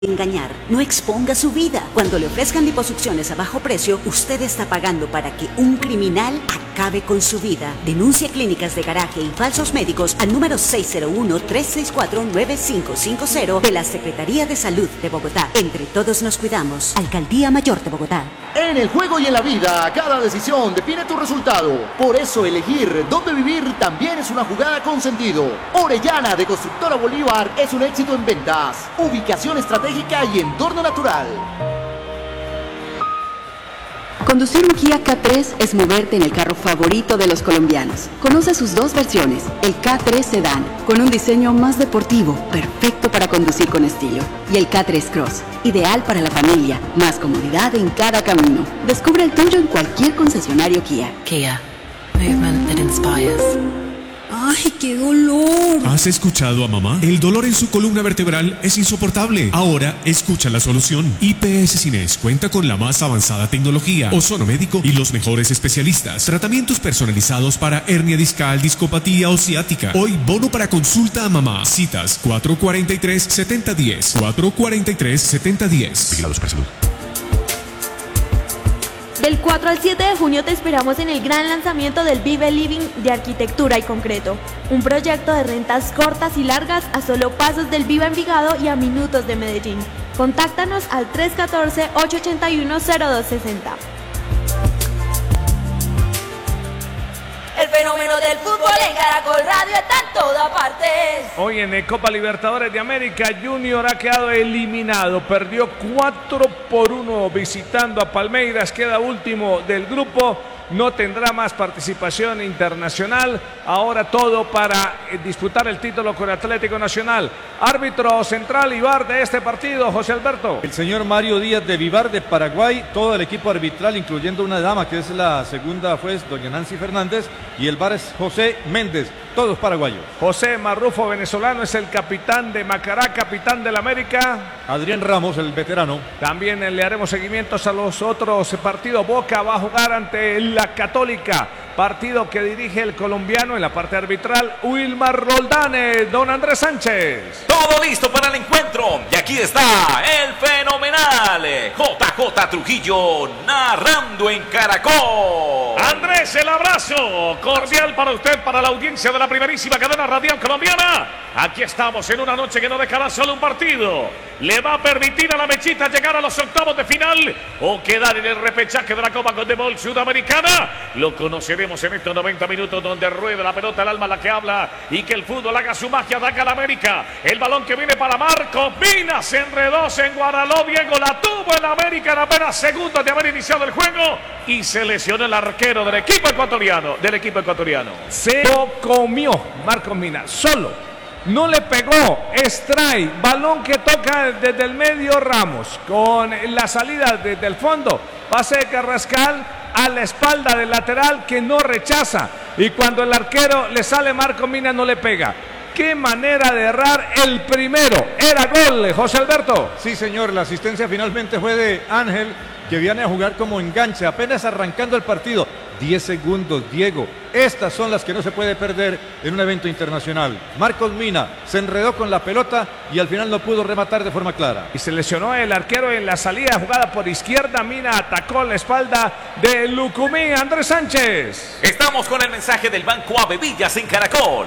engañar. No exponga su vida. Cuando le ofrezcan liposucciones a bajo precio, usted está pagando para que un criminal acabe con su vida. Denuncia clínicas de garaje y falsos médicos al número 601-364-9550 de la Secretaría de Salud de Bogotá. Entre todos nos cuidamos. Alcaldía Mayor de Bogotá. En el juego y en la vida, cada decisión define tu resultado. Por eso elegir dónde vivir también es una jugada con sentido. Orellana de Constructora Bolívar es un éxito en ventas, ubicación estratégica y entorno natural. Conducir un Kia K3 es moverte en el carro favorito de los colombianos. Conoce sus dos versiones, el K3 Sedan, con un diseño más deportivo, perfecto para conducir con estilo, y el K3 Cross, ideal para la familia, más comodidad en cada camino. Descubre el tuyo en cualquier concesionario Kia. Kia, movement that inspires. ¡Ay, qué dolor! ¿Has escuchado a mamá? El dolor en su columna vertebral es insoportable. Ahora escucha la solución. IPS Cines cuenta con la más avanzada tecnología, ozono médico y los mejores especialistas. Tratamientos personalizados para hernia discal, discopatía o ciática. Hoy bono para consulta a mamá. Citas 443-7010. 443-7010. Vigilados para salud. Del 4 al 7 de junio te esperamos en el gran lanzamiento del Vive Living de Arquitectura y Concreto, un proyecto de rentas cortas y largas a solo pasos del Viva Envigado y a minutos de Medellín. Contáctanos al 314-881-0260. El fenómeno del fútbol en Caracol Radio está en todas partes. Hoy en Copa Libertadores de América, Junior ha quedado eliminado. Perdió 4-1 visitando a Palmeiras. Queda último del grupo. No tendrá más participación internacional. Ahora todo para disputar el título con Atlético Nacional. Árbitro central y VAR de este partido, José Alberto. El señor Mario Díaz de Vivar de Paraguay. Todo el equipo arbitral, incluyendo una dama que es la segunda juez, doña Nancy Fernández. Y el VAR es José Méndez. Todos paraguayos. José Marrufo, venezolano, es el capitán de Macará, capitán del América. Adrián Ramos, el veterano. También le haremos seguimientos a los otros partidos. Boca va a jugar ante la Católica, partido que dirige el colombiano en la parte arbitral, Wilmar Roldán. Don Andrés Sánchez. Todo listo para el encuentro. Y aquí está el fenomenal JJ Trujillo narrando en Caracol. Andrés, el abrazo cordial para usted, para la audiencia de la primerísima cadena radial colombiana. Aquí estamos en una noche que no dejará solo un partido. ¿Le va a permitir a la Mechita llegar a los octavos de final o quedar en el repechaje de la Copa Conmebol Sudamericana? Lo conoceremos en estos 90 minutos donde rueda la pelota, el alma la que habla y que el fútbol haga su magia. Ataca la América. El balón que viene para Marcos Mina. Se enredó, se enguaraló. Diego la tuvo en América en apenas segundos de haber iniciado el juego y se lesionó el arquero del equipo ecuatoriano. Se lo comió Marcos Mina solo. No le pegó, extrae, balón que toca desde el medio Ramos, con la salida desde el fondo, pase de Carrascal a la espalda del lateral que no rechaza, y cuando el arquero le sale Marco Mina no le pega. ¡Qué manera de errar el primero! Era gol, José Alberto. Sí, señor, la asistencia finalmente fue de Ángel, que viene a jugar como enganche, apenas arrancando el partido. 10 segundos, Diego. Estas son las que no se puede perder en un evento internacional. Marcos Mina se enredó con la pelota y al final no pudo rematar de forma clara. Y se lesionó el arquero en la salida, jugada por izquierda. Mina atacó la espalda de Lucumí. Andrés Sánchez. Estamos con el mensaje del Banco Avevillas en Caracol.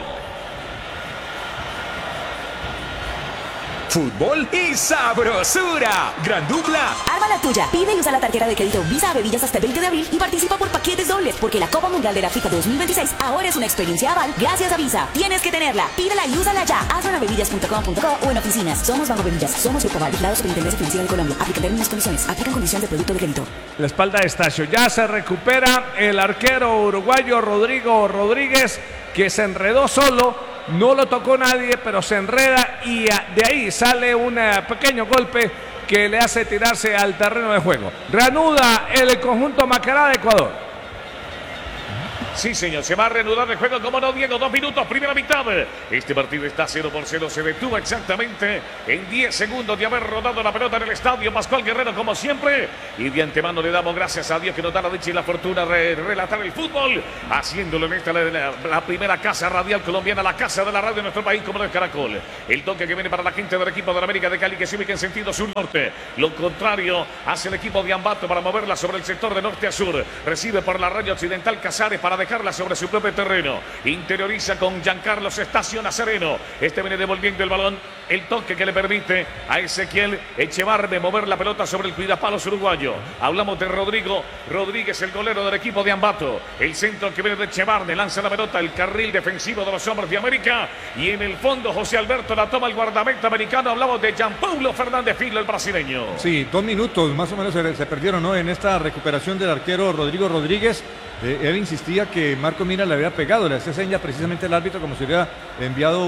Fútbol y sabrosura. Gran dupla. Arma la tuya. Pide y usa la tarjeta de crédito Visa Avevillas hasta el 20 de abril y participa por paquetes dobles, porque la Copa Mundial de la FIFA 2026 ahora es una experiencia aval gracias a Visa. Tienes que tenerla. Pídela y úsala ya. Hazlo en avevillas.com.co o en oficinas. Somos Banco Avevillas. Somos Grupo Aval. Vigilados Superintendencia Financiera de Colombia. Aplican términos y condiciones. Aplican condiciones de producto de crédito. La espalda de Estacio. Ya se recupera el arquero uruguayo Rodrigo Rodríguez, que se enredó solo. No lo tocó nadie, pero se enreda y de ahí sale un pequeño golpe que le hace tirarse al terreno de juego. Reanuda el conjunto Macará de Ecuador. Sí, señor, se va a reanudar el juego, como no, Diego, 2 minutos, primera mitad. Este partido está 0-0, se detuvo exactamente en 10 segundos de haber rodado la pelota en el estadio. Pascual Guerrero, como siempre, y de antemano le damos gracias a Dios que nos da la dicha y la fortuna de relatar el fútbol, haciéndolo en esta la primera casa radial colombiana, la casa de la radio de nuestro país, como no es Caracol. El toque que viene para la gente del equipo de la América de Cali, que se ubica en sentido sur-norte. Lo contrario hace el equipo de Ambato para moverla sobre el sector de norte a sur. Recibe por la raya occidental Casares para dejarla sobre su propio terreno. Interioriza con Giancarlos Estacio Nazareno. Este viene devolviendo el balón. El toque que le permite a Ezequiel Echevarne mover la pelota sobre el cuidapalos uruguayo. Hablamos de Rodrigo Rodríguez, el golero del equipo de Ambato. El centro que viene de Echevarne, lanza la pelota, el carril defensivo de los hombres de América. Y en el fondo José Alberto la toma el guardameta americano. Hablamos de Gianpaulo Fernández Filho, el brasileño. Sí, 2 minutos más o menos se perdieron, ¿no? En esta recuperación del arquero Rodrigo Rodríguez. Él insistía que Marco Mina le había pegado, le hacía seña precisamente al árbitro como si hubiera enviado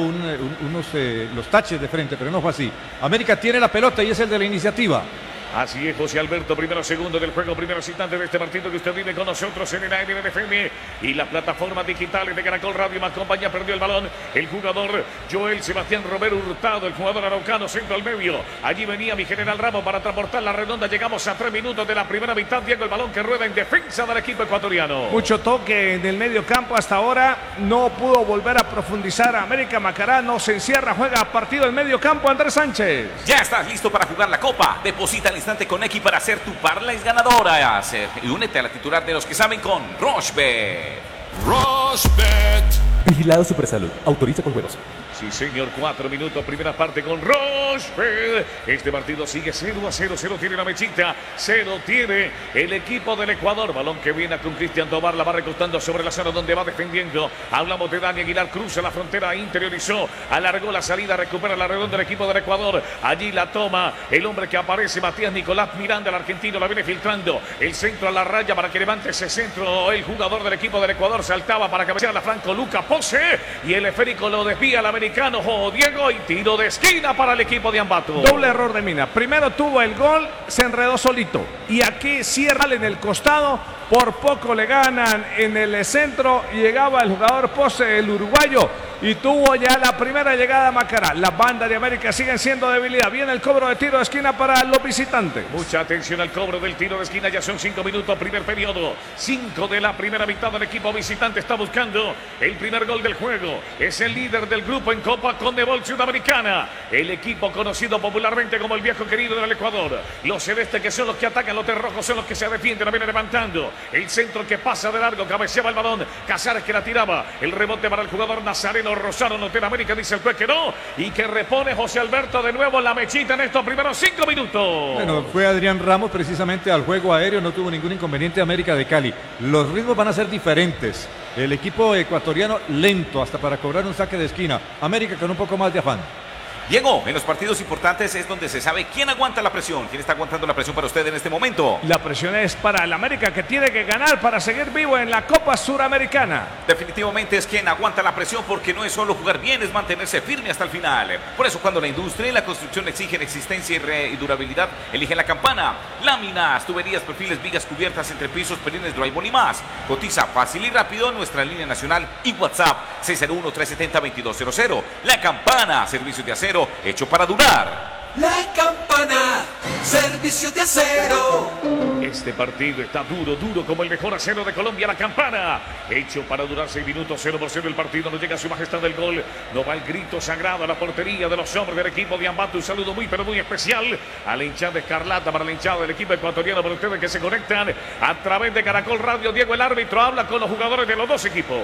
los taches de frente, pero no fue así. América tiene la pelota y es el de la iniciativa. Así es, José Alberto, primero segundo del juego, primeros instantes de este partido que usted vive con nosotros en el ANFM y las plataformas digitales de Caracol Radio más compañía. Perdió el balón el jugador Joel Sebastián Romero Hurtado, el jugador araucano, centro al medio. Allí venía mi general Ramos para transportar la redonda. Llegamos a 3 minutos de la primera mitad. Diego, el balón que rueda en defensa del equipo ecuatoriano. Mucho toque en el medio campo hasta ahora. No pudo volver a profundizar América. Macará no se encierra, juega partido en medio campo. Andrés Sánchez. Ya estás listo para jugar la Copa. Deposita al instante con X para hacer tu parlay ganadora. Y únete a la titular de los que saben con Rochebet. Rochebet. Vigilado Supersalud. Autoriza con juegos. Sí, señor, 4 minutos, primera parte con Rochebet. Este partido sigue 0-0, 0 tiene la mechita, 0 tiene el equipo del Ecuador. Balón que viene con Cristian Tobar, la va recostando sobre la zona donde va defendiendo. Hablamos de Dani Aguilar, cruza la frontera, interiorizó, alargó la salida, recupera la redonda del equipo del Ecuador. Allí la toma el hombre que aparece, Matías Nicolás Miranda, el argentino, la viene filtrando. El centro a la raya para que levante ese centro. El jugador del equipo del Ecuador saltaba para cabecear a la Franco Luca Pose y el esférico lo desvía al americano Diego, y tiro de esquina para el equipo de Ambato. Doble error de Mina. Primero tuvo el gol, se enredó solito. Y aquí cierra en el costado. Por poco le ganan en el centro. Llegaba el jugador Pose, el uruguayo. Y tuvo ya la primera llegada a Macará. Las bandas de América siguen siendo debilidad. Viene el cobro de tiro de esquina para los visitantes. Mucha atención al cobro del tiro de esquina. Ya son 5 minutos, primer periodo. 5 de la primera mitad del equipo visitante. Está buscando el primer gol del juego. Es el líder del grupo en Copa Conmebol Sudamericana. El equipo conocido popularmente como el viejo querido del Ecuador. Los celestes, que son los que atacan, los rojos son los que se defienden. La viene levantando. El centro que pasa de largo. Cabeceaba el balón. Casares que la tiraba. El rebote para el jugador Nazareno. Rosario Notera América, dice el juez que no, y que repone José Alberto de nuevo la mechita en estos primeros 5 minutos. Bueno, fue Adrián Ramos precisamente al juego aéreo, no tuvo ningún inconveniente América de Cali. Los ritmos van a ser diferentes. El equipo ecuatoriano lento hasta para cobrar un saque de esquina. América con un poco más de afán. Diego, en los partidos importantes es donde se sabe quién aguanta la presión. ¿Quién está aguantando la presión para usted en este momento? La presión es para el América, que tiene que ganar para seguir vivo en la Copa Suramericana. Definitivamente es quien aguanta la presión, porque no es solo jugar bien, es mantenerse firme hasta el final. Por eso cuando la industria y la construcción exigen existencia y durabilidad, eligen La Campana. Láminas, tuberías, perfiles, vigas, cubiertas, entrepisos, perines, drywall y más. Cotiza fácil y rápido en nuestra línea nacional y WhatsApp 601-370-2200. La Campana, servicios de acero hecho para durar. La Campana, servicios de acero. Este partido está duro como el mejor acero de Colombia. La Campana, hecho para durar 6 minutos, 0-0 el partido. No llega a su majestad del gol. No va el grito sagrado a la portería de los hombres del equipo de Ambato. Un saludo muy pero muy especial a la hinchada escarlata, para la hinchada del equipo ecuatoriano, para ustedes que se conectan a través de Caracol Radio. Diego, el árbitro, habla con los jugadores de los dos equipos.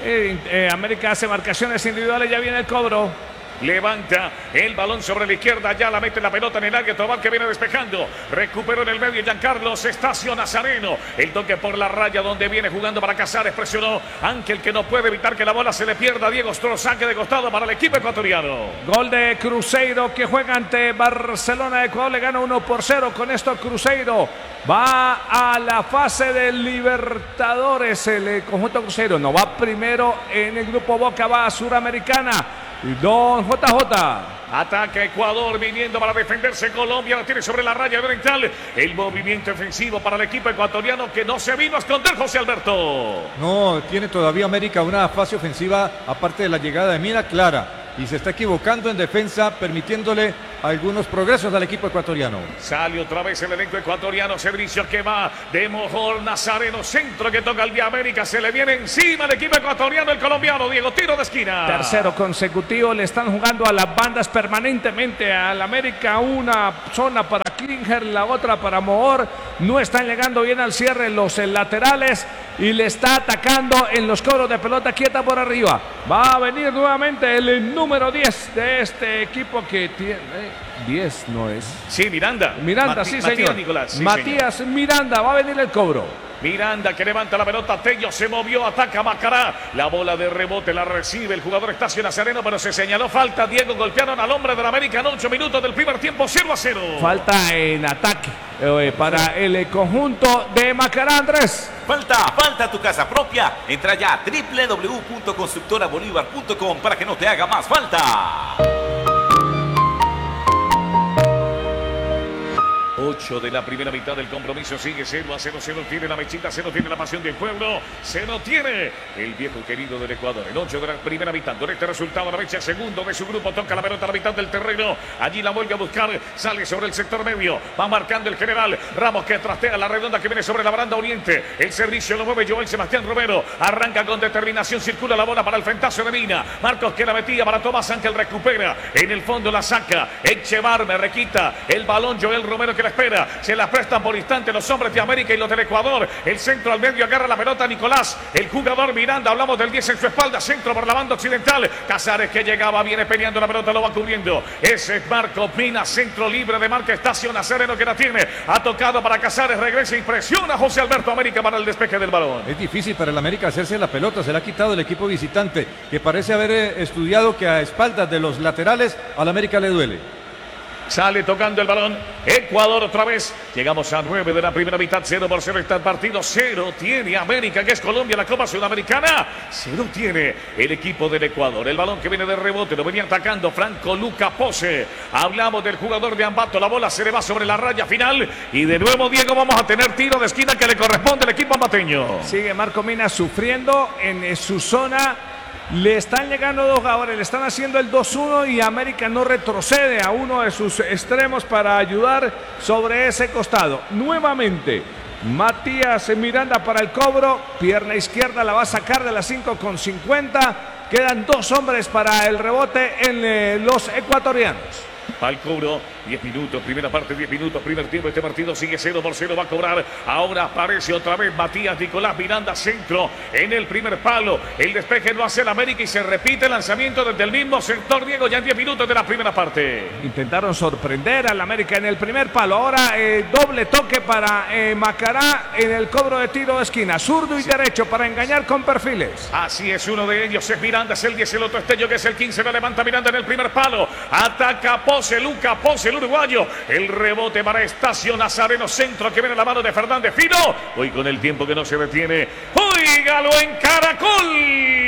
América hace marcaciones individuales, ya viene el cobro. Levanta el balón sobre la izquierda, ya la mete la pelota en el área. Tobal que viene despejando, recuperó en el medio Giancarlos Estacio Nazareno. El toque por la raya donde viene jugando para Casares, presionó Ángel, que no puede evitar que la bola se le pierda. Diego Stroh, saque de costado para el equipo ecuatoriano. Gol de Cruzeiro, que juega ante Barcelona de Ecuador, le gana 1-0. Con esto Cruzeiro va a la fase de Libertadores. El conjunto Cruzeiro no va primero en el grupo Boca, va a Suramericana. Don JJ. Ataca Ecuador viniendo para defenderse. Colombia la tiene sobre la raya oriental. El movimiento ofensivo para el equipo ecuatoriano que no se vino a esconder, José Alberto. No, tiene todavía América una fase ofensiva aparte de la llegada de Mina clara. Y se está equivocando en defensa, permitiéndole algunos progresos al equipo ecuatoriano. Sale otra vez el elenco ecuatoriano. Servicio que va de Mojor Nazareno. Centro que toca el de América. Se le viene encima el equipo ecuatoriano, el colombiano. Diego, tiro de esquina. Tercero consecutivo. Le están jugando a las bandas permanentemente al América. Una zona para Klinger, la otra para Mojor. No están llegando bien al cierre los laterales. Y le está atacando en los cobros de pelota quieta por arriba. Va a venir nuevamente el número 10 de este equipo que tiene... 10 no es. Sí, Miranda. Sí, señor. Matías Nicolás. Sí, Matías señor. Miranda, va a venir el cobro. Miranda que levanta la pelota, Tello se movió, ataca Macará, la bola de rebote la recibe el jugador Estacio Nazareno, pero se señaló falta. Diego, golpearon al hombre del América en 8 minutos del primer tiempo, 0-0. Falta en ataque para el conjunto de Macará, Andrés. Falta tu casa propia. Entra ya a www.constructorabolívar.com para que no te haga más falta. 8 de la primera mitad del compromiso, sigue 0-0, 0 tiene la mechita, 0 tiene la pasión del pueblo, 0 tiene el viejo querido del Ecuador. El 8 de la primera mitad, con este resultado la mecha segundo de su grupo, toca la pelota a la mitad del terreno, allí la vuelve a buscar, sale sobre el sector medio, va marcando el general Ramos que trastea la redonda que viene sobre la baranda oriente, el servicio lo mueve Joel Sebastián Romero, arranca con determinación, circula la bola para el frentazo de Mina, Marcos que la metía para Tomás Ángel, recupera, en el fondo la saca, Echevar me requita el balón, Joel Romero que la espera, se la prestan por instante los hombres de América y los del Ecuador, el centro al medio, agarra la pelota Nicolás, el jugador Miranda, hablamos del 10 en su espalda, centro por la banda occidental, Casares que llegaba, viene peleando la pelota, lo va cubriendo, ese es Marco Mina, centro libre de marca Estacio Nazareno que la tiene, ha tocado para Casares, regresa y presiona José Alberto América para el despeje del balón. Es difícil para el América hacerse la pelota, se la ha quitado el equipo visitante, que parece haber estudiado que a espaldas de los laterales al América le duele. Sale tocando el balón Ecuador otra vez. Llegamos a 9 de la primera mitad. 0-0 está el partido. 0 tiene América, que es Colombia, la Copa Sudamericana. 0 tiene el equipo del Ecuador. El balón que viene de rebote lo venía atacando Franco Luca Pose. Hablamos del jugador de Ambato. La bola se le va sobre la raya final. Y de nuevo, Diego, vamos a tener tiro de esquina que le corresponde al equipo ambateño. Sigue Marco Mina sufriendo en su zona. Le están llegando dos jugadores, le están haciendo el 2-1 y América no retrocede a uno de sus extremos para ayudar sobre ese costado. Nuevamente, Matías Miranda para el cobro, pierna izquierda la va a sacar de las 5:50. Quedan dos hombres para el rebote en los ecuatorianos. Al cobro, 10 minutos, primera parte, 10 minutos, primer tiempo, este partido sigue 0-0, va a cobrar, ahora aparece otra vez Matías Nicolás Miranda, centro en el primer palo, el despeje lo hace el América y se repite el lanzamiento desde el mismo sector, Diego, ya en 10 minutos de la primera parte. Intentaron sorprender al América en el primer palo, ahora doble toque para Macará en el cobro de tiro de esquina, zurdo y derecho para engañar con perfiles. Así es, uno de ellos es Miranda, es el 10, el otro Estello que es el 15, la levanta Miranda en el primer palo, ataca Pose, Luca Pose, el uruguayo, el rebote para Estacio Nazareno, centro que viene la mano de Fernández Fino, hoy con el tiempo que no se detiene, ¡óigalo en Caracol!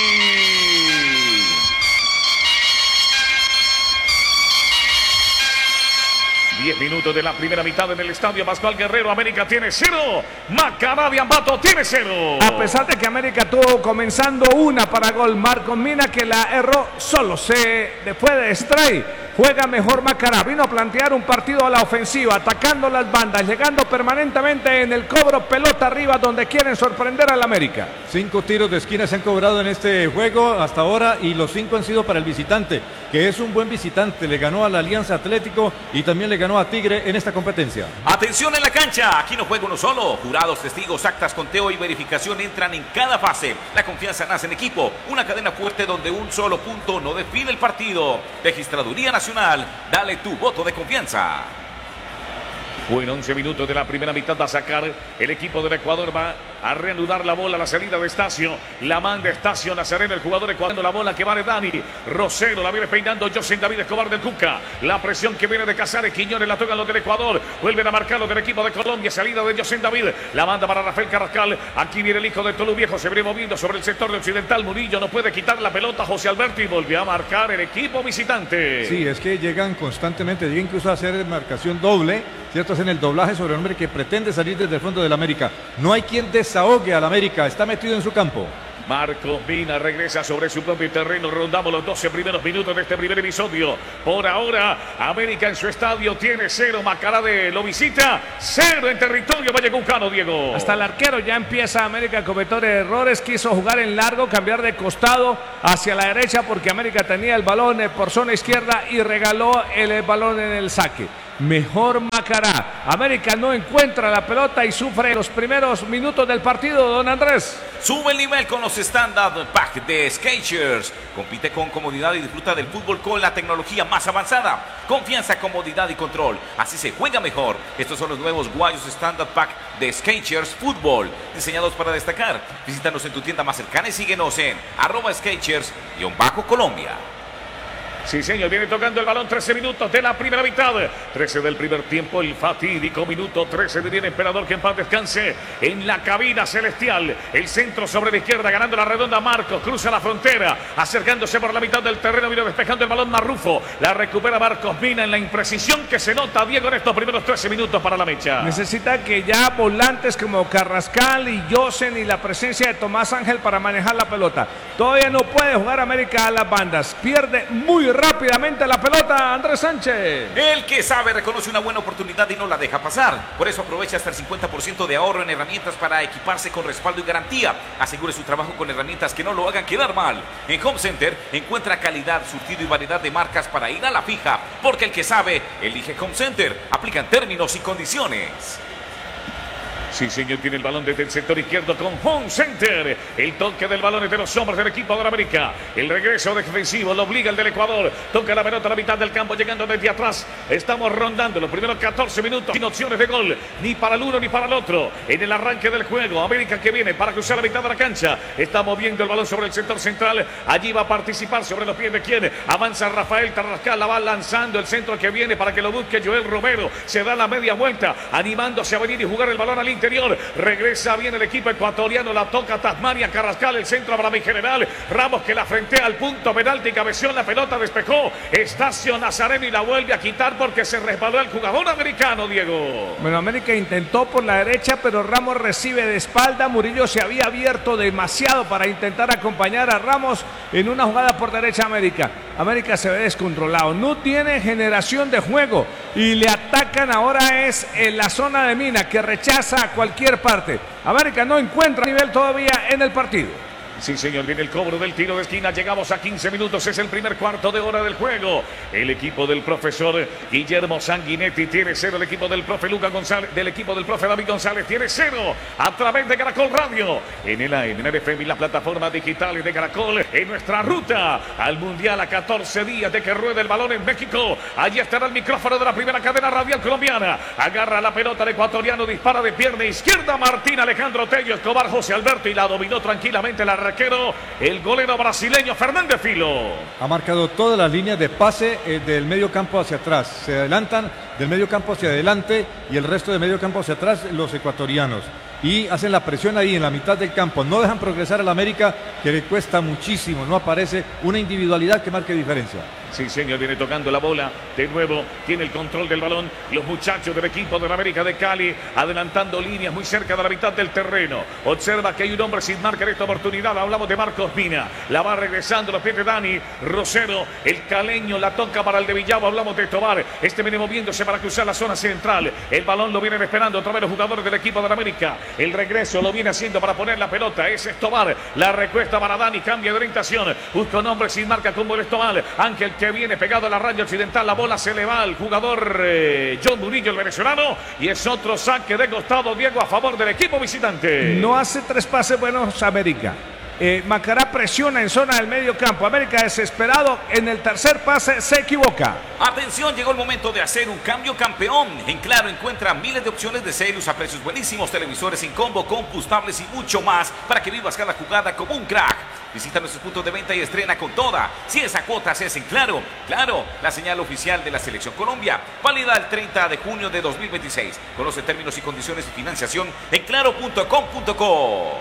10 minutos de la primera mitad en el estadio Pascual Guerrero. América tiene 0. Macará de Ambato tiene 0. A pesar de que América tuvo comenzando una para gol, Marco Mina que la erró solo. Después de Stray juega mejor Macará. Vino a plantear un partido a la ofensiva, atacando las bandas, llegando permanentemente en el cobro, pelota arriba donde quieren sorprender al América. 5 tiros de esquina se han cobrado en este juego hasta ahora y los 5 han sido para el visitante, que es un buen visitante. Le ganó a la Alianza Atlético y también le ganó a Tigre en esta competencia. Atención en la cancha, aquí no juega uno solo. Jurados, testigos, actas, conteo y verificación entran en cada fase. La confianza nace en equipo, una cadena fuerte donde un solo punto no define el partido. Registraduría Nacional, dale tu voto de confianza. En 11 minutos de la primera mitad va a sacar el equipo del Ecuador, va a reanudar la bola, la salida de Estacio. La manda Estacio Nazareno, el jugador ecuatoriano. La bola que va de Dani. Rosero la viene peinando José David Escobar del Cuca. La presión que viene de Casares. Quiñones la tocan los del Ecuador. Vuelven a marcar los del equipo de Colombia. Salida de José David. La manda para Rafael Carrascal. Aquí viene el hijo de Tolú Viejo. Se viene moviendo sobre el sector de Occidental. Murillo no puede quitar la pelota. José Alberto y volvió a marcar el equipo visitante. Sí, es que llegan constantemente. Llegan incluso a hacer marcación doble. ¿Cierto? Hacen el doblaje sobre el hombre que pretende salir desde el fondo del América. No hay quien desahogue al América. Está metido en su campo. Marcos Mina regresa sobre su propio terreno. Rondamos los 12 primeros minutos de este primer episodio. Por ahora, América en su estadio tiene 0. Macará lo visita. 0 en territorio vallecuncano, Diego. Hasta el arquero ya empieza América a cometer errores. Quiso jugar en largo, cambiar de costado hacia la derecha porque América tenía el balón por zona izquierda y regaló el balón en el saque. Mejor Macará. América no encuentra la pelota y sufre los primeros minutos del partido, don Andrés. Sube el nivel con los Standard Pack de Skechers. Compite con comodidad y disfruta del fútbol con la tecnología más avanzada. Confianza, comodidad y control. Así se juega mejor. Estos son los nuevos guayos Standard Pack de Skechers Fútbol, diseñados para destacar. Visítanos en tu tienda más cercana y síguenos en @Skechers_Colombia. Sí, señor, viene tocando el balón. 13 minutos de la primera mitad. 13 del primer tiempo, el fatídico minuto 13 de bien Emperador, que en paz descanse en la cabina celestial. El centro sobre la izquierda, ganando la redonda. Marcos cruza la frontera, acercándose por la mitad del terreno. Vino despejando el balón Marrufo. La recupera Marcos Mina en la imprecisión que se nota, Diego, en estos primeros 13 minutos para la mecha. Necesita que ya volantes como Carrascal y Josen y la presencia de Tomás Ángel para manejar la pelota. Todavía no puede jugar América a las bandas. Pierde muy rápidamente la pelota Andrés Sánchez. El que sabe reconoce una buena oportunidad y no la deja pasar. Por eso aprovecha hasta el 50% de ahorro en herramientas para equiparse con respaldo y garantía. Asegure su trabajo con herramientas que no lo hagan quedar mal. En Home Center encuentra calidad, surtido y variedad de marcas para ir a la fija. Porque el que sabe, elige Home Center. Aplican términos y condiciones. Sí, señor, tiene el balón desde el sector izquierdo con Home Center. El toque del balón es de los hombres del equipo de la América. El regreso defensivo lo obliga el del Ecuador. Toca la pelota a la mitad del campo, llegando desde atrás. Estamos rondando los primeros 14 minutos sin opciones de gol, ni para el uno ni para el otro. En el arranque del juego, América que viene para cruzar la mitad de la cancha. Está moviendo el balón sobre el sector central. Allí va a participar sobre los pies de quien. Avanza Rafael Carrascal, la va lanzando el centro que viene para que lo busque Joel Romero. Se da la media vuelta, animándose a venir y jugar el balón al interior. Regresa bien el equipo ecuatoriano, la toca Tasmania Carrascal, el centro para mi general Ramos, que la frentea al punto penalti y cabeció, la pelota despejó Estacio Nazareno y la vuelve a quitar porque se resbaló el jugador americano, Diego. Bueno, América intentó por la derecha, pero Ramos recibe de espalda. Murillo se había abierto demasiado para intentar acompañar a Ramos en una jugada por derecha. América se ve descontrolado, no tiene generación de juego y le atacan ahora es en la zona de Mina, que rechaza a cualquier parte. América no encuentra nivel todavía en el partido. Sí, señor, viene el cobro del tiro de esquina. Llegamos a 15 minutos, es el primer cuarto de hora del juego. El equipo del profesor Guillermo Sanguinetti tiene 0. El equipo del profe Luca González, del equipo del profe David González tiene 0. A través de Caracol Radio, en el AM, en el FM y las plataformas digitales de Caracol, en nuestra ruta al Mundial a 14 días de que ruede el balón en México. Allí estará el micrófono de la primera cadena radial colombiana. Agarra la pelota el ecuatoriano, dispara de pierna izquierda. Martín Alejandro Tello Escobar, José Alberto, y la dominó tranquilamente la arquero, el golero brasileño Fernández Filo. Ha marcado todas las líneas de pase del medio campo hacia atrás. Se adelantan del medio campo hacia adelante y el resto del medio campo hacia atrás los ecuatorianos. Y hacen la presión ahí en la mitad del campo. No dejan progresar al América, que le cuesta muchísimo. No aparece una individualidad que marque diferencia. Sí, señor, viene tocando la bola. De nuevo, tiene el control del balón. Los muchachos del equipo de la América de Cali, adelantando líneas muy cerca de la mitad del terreno. Observa que hay un hombre sin marca en esta oportunidad. Hablamos de Marcos Mina. La va regresando los pies de Dani Rosero. El caleño la toca para el de Villavo. Hablamos de Tobar. Este viene moviéndose para cruzar la zona central. El balón lo vienen esperando otra vez los jugadores del equipo de la América. El regreso lo viene haciendo para poner la pelota. Es Escobar. La recuesta para Dani. Cambia de orientación. Busca un hombre sin marca como el Escobar. Ángel que viene pegado a la raya occidental. La bola se le va al jugador John Murillo, el venezolano. Y es otro saque de costado, Diego, a favor del equipo visitante. No hace 3 pases buenos América. Macará presiona en zona del medio campo. América desesperado en el tercer pase se equivoca. Atención, llegó el momento de hacer un cambio campeón. En Claro encuentra miles de opciones de celos a precios buenísimos, televisores sin combo, combustibles y mucho más para que vivas cada jugada como un crack. Visita nuestros puntos de venta y estrena con toda. Si esa cuota se hace en Claro, Claro, la señal oficial de la Selección Colombia. Válida el 30 de junio de 2026. Conoce términos y condiciones de financiación en claro.com.co.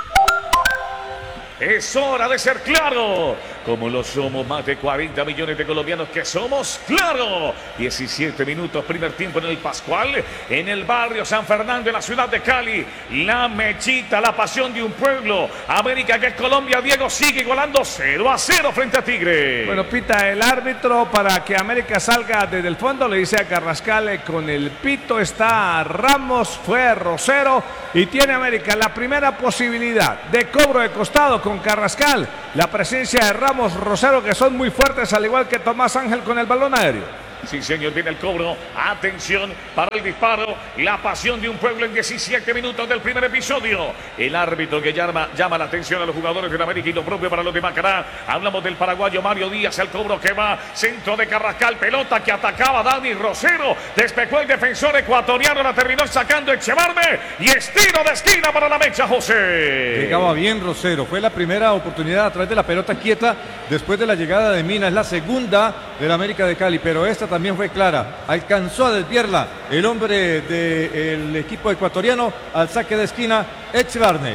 Es hora de ser Claro, como lo somos más de 40 millones de colombianos que somos Claro. 17 minutos, primer tiempo en el Pascual, en el barrio San Fernando, en la ciudad de Cali. La Mechita, la pasión de un pueblo. América, que es Colombia, Diego sigue igualando 0-0 frente a Tigre. Bueno, pita el árbitro para que América salga desde el fondo, le dice a Carrascal con el pito, está Ramos, fue Rosero y tiene América la primera posibilidad de cobro de costado con Carrascal, la presencia de Ramos, Rosero, que son muy fuertes, al igual que Tomás Ángel con el balón aéreo. Sí, señor, viene el cobro. Atención para el disparo. La pasión de un pueblo en 17 minutos del primer episodio. El árbitro que llama la atención a los jugadores de América y lo propio para los de Macará. Hablamos del paraguayo Mario Díaz, el cobro que va. Centro de Carrascal, pelota que atacaba Dani Rosero. Despejó el defensor ecuatoriano, la terminó sacando Echevarne. Y estilo de esquina para la Mecha, José. Llegaba bien Rosero. Fue la primera oportunidad a través de la pelota quieta después de la llegada de Mina. Es la segunda del América de Cali, pero esta también fue clara, alcanzó a desviarla el hombre del equipo ecuatoriano al saque de esquina, Echevarne.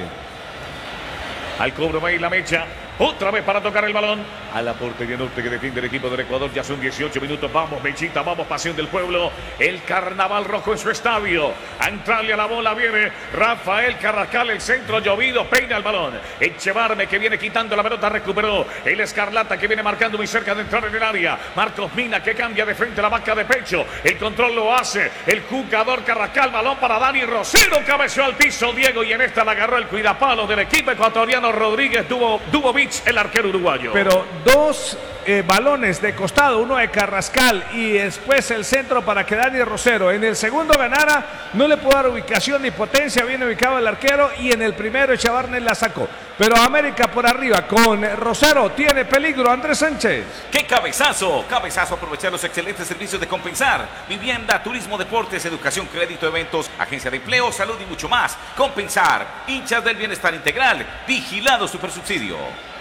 Al cobro va a ir la Mecha. Otra vez para tocar el balón a la portería norte que defiende el equipo del Ecuador. Ya son 18 minutos. Vamos, Mechita, vamos, pasión del pueblo. El carnaval rojo en su estadio. A entrarle a la bola viene Rafael Carrascal. El centro llovido, peina el balón. Echevarne que viene quitando la pelota, recuperó. El Escarlata que viene marcando muy cerca de entrar en el área. Marcos Mina que cambia de frente a la vaca de pecho. El control lo hace el jugador Carrascal. Balón para Dani Rosero. Cabeció al piso Diego y en esta la agarró el cuidapalo del equipo ecuatoriano Rodríguez Dubovich, el arquero uruguayo. Pero dos balones de costado, uno de Carrascal y después el centro para que Dani Rosero en el segundo ganara, no le pudo dar ubicación ni potencia, bien ubicado el arquero, y en el primero Echevarne la sacó. Pero América por arriba con Rosero tiene peligro. Andrés Sánchez. ¡Qué cabezazo! Cabezazo, aprovechar los excelentes servicios de Compensar. Vivienda, turismo, deportes, educación, crédito, eventos, agencia de empleo, salud y mucho más. Compensar, hinchas del bienestar integral, vigilado Supersubsidio.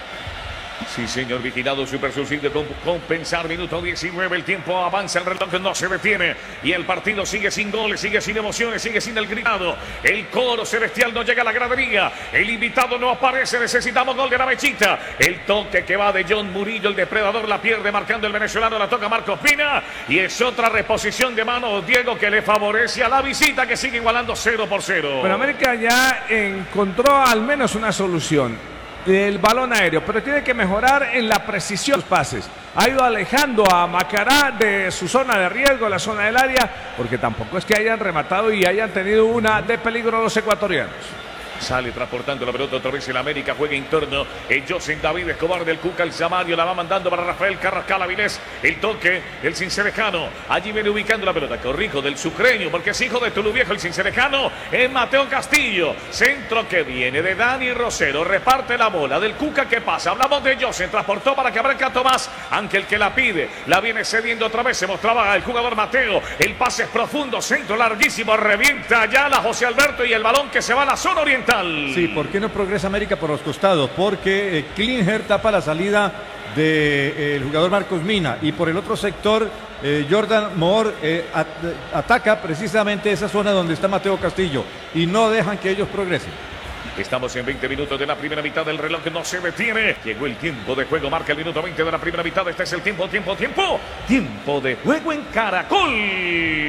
Sí, señor, vigilado Supersubsidio con Compensar, minuto 19, el tiempo avanza, el reloj no se detiene y el partido sigue sin goles, sigue sin emociones, sigue sin el gritado. El coro celestial no llega a la gradería, el invitado no aparece, necesitamos gol de la Mechita. El toque que va de John Murillo, el depredador la pierde marcando el venezolano, la toca Marcos Pina y es otra reposición de mano, Diego, que le favorece a la visita, que sigue igualando 0-0. Bueno, América ya encontró al menos una solución. El balón aéreo, pero tiene que mejorar en la precisión de los pases. Ha ido alejando a Macará de su zona de riesgo, la zona del área, porque tampoco es que hayan rematado y hayan tenido una de peligro los ecuatorianos. Sale transportando la pelota otra vez el América, juega interno. El José David Escobar del Cuca, el Samario la va mandando para Rafael Carrascal Avilés. El toque del Cincerejano. Allí viene ubicando la pelota. Corrijo del Sucreño, porque es hijo de Tuluviejo el Cincerejano. Es Mateo Castillo. Centro que viene de Dani Rosero. Reparte la bola del Cuca que pasa. Hablamos de José. Transportó para que Branca Tomás. Ángel que la pide. La viene cediendo otra vez. Se mostraba el jugador Mateo. El pase es profundo. Centro larguísimo. Revienta ya la José Alberto y el balón que se va a la zona oriental. Sí, ¿por qué no progresa América por los costados? Porque Klinger tapa la salida del jugador Marcos Mina y por el otro sector Jordan Moore ataca precisamente esa zona donde está Mateo Castillo y no dejan que ellos progresen. Estamos en 20 minutos de la primera mitad, del reloj no se detiene. Llegó el tiempo de juego, marca el minuto 20 de la primera mitad. Este es el tiempo de juego en Caracol.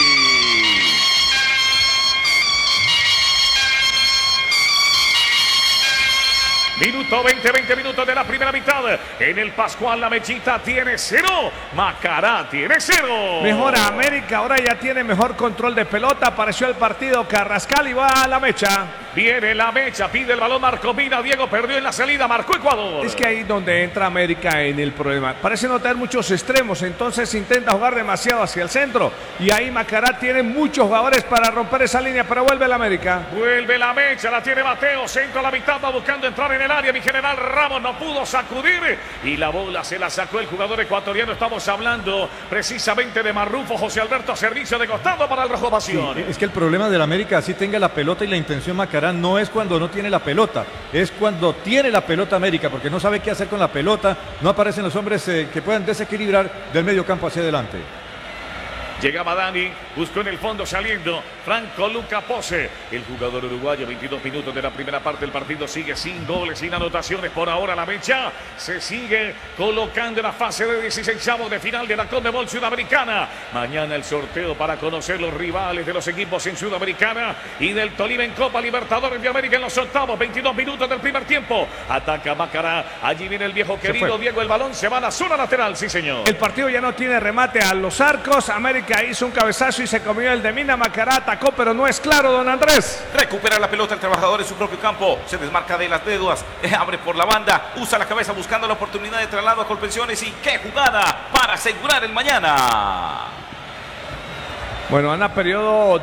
Minuto 20 minutos de la primera mitad. En el Pascual la Mechita tiene 0, Macará tiene 0. Mejora América, ahora ya tiene mejor control de pelota. Apareció el partido Carrascal y va a la Mecha. Viene la mecha, pide el balón Marco Mina. Diego perdió en la salida, marcó Ecuador. Es que ahí donde entra América en el problema. Parece no tener muchos extremos, entonces intenta jugar demasiado hacia el centro. Y ahí Macará tiene muchos jugadores para romper esa línea, pero vuelve la América. Vuelve la mecha, la tiene Mateo. Centro a la mitad, va buscando entrar en el área. Mi general Ramos no pudo sacudir. Y la bola se la sacó el jugador ecuatoriano. Estamos hablando precisamente de Marrufo. José Alberto, servicio de costado para el Rojo Pasión. Sí, es que el problema de la América, así tenga la pelota y la intención Macará, no es cuando no tiene la pelota, es cuando tiene la pelota América, porque no sabe qué hacer con la pelota, no aparecen los hombres que puedan desequilibrar del medio campo hacia adelante. Llegaba Dani, buscó en el fondo saliendo Franco Luca Pose, el jugador uruguayo. 22 minutos de la primera parte del partido, sigue sin goles, sin anotaciones por ahora. La mecha se sigue colocando en la fase de 16avos de final de la Conmebol Sudamericana. Mañana el sorteo para conocer los rivales de los equipos en Sudamericana y del Tolima en Copa Libertadores de América en los octavos. 22 minutos del primer tiempo, ataca Macará, allí viene el viejo querido Diego, el balón se va a la zona lateral, sí señor. El partido ya no tiene remate a los arcos. América hizo un cabezazo y se comió el de Mina. Macará atacó, pero no es claro, don Andrés. Recupera la pelota el trabajador en su propio campo. Se desmarca de las dedos, abre por la banda, usa la cabeza buscando la oportunidad de traslado a Colpensiones. Y qué jugada para asegurar el mañana. Bueno, Ana, periodo